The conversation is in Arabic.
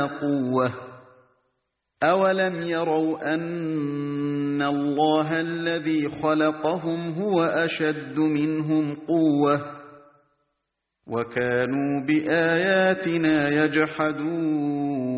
قُوَّةٍ أَوَلَمْ يَرَوْا أَنَّ اللَّهَ الَّذِي خَلَقَهُمْ هُوَ أَشَدُّ مِنْهُمْ قُوَّةً وَكَانُوا بِآيَاتِنَا يَجْحَدُونَ